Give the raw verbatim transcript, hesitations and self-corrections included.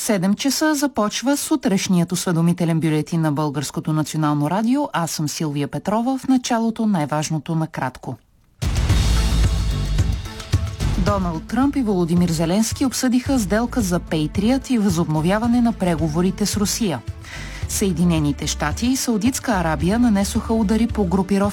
седем часа започва сутрешният осведомителен бюлетин на Българското национално радио. Аз съм Силвия Петрова. В началото най-важното накратко. Доналд Тръмп и Володимир Зеленски обсъдиха сделка за Пейтриът и възобновяване на преговорите с Русия. Съединените щати и Саудитска Арабия нанесоха удари по групировки